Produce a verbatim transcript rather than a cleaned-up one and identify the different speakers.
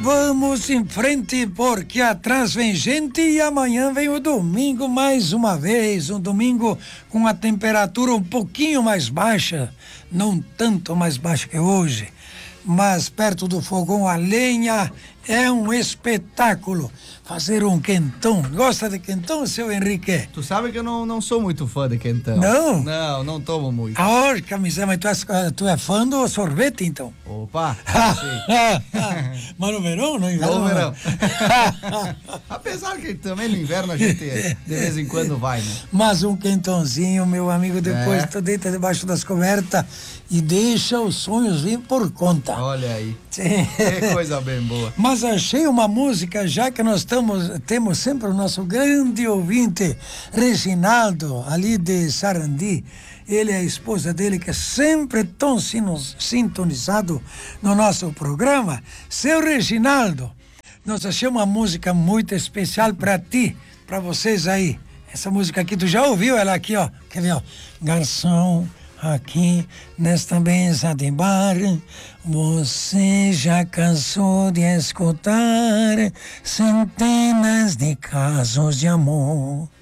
Speaker 1: vamos em frente porque atrás vem gente e amanhã vem o domingo mais uma vez, um domingo com a temperatura um pouquinho mais baixa, não tanto mais baixa que hoje, mas perto do fogão a lenha é um espetáculo. Fazer um quentão. Gosta de quentão, seu Henrique?
Speaker 2: Tu sabe que eu não, não sou muito fã de quentão.
Speaker 1: Não?
Speaker 2: Não, não tomo muito.
Speaker 1: Ah, camisa, mas tu é, tu é fã do sorvete, então?
Speaker 2: Opa!
Speaker 1: Mas no verão, no inverno?
Speaker 2: No verão. Apesar que também no inverno a gente de vez em quando vai, né?
Speaker 1: Mas um quentãozinho, meu amigo, depois
Speaker 2: É.
Speaker 1: tu deita debaixo das cobertas e deixa os sonhos vir por conta.
Speaker 2: Olha aí.
Speaker 1: Sim.
Speaker 2: Que coisa bem boa.
Speaker 1: Mas achei uma música, já que nós estamos, temos sempre o nosso grande ouvinte, Reginaldo, ali de Sarandi. Ele é a esposa dele, que é sempre tão sinos- sintonizado no nosso programa. Seu Reginaldo, nós achamos uma música muito especial para ti, para vocês aí. Essa música aqui, tu já ouviu ela aqui, ó? Quer ver, ó? Garçom, aqui nesta mesa de bar, você já cansou de escutar centenas de casos de amor.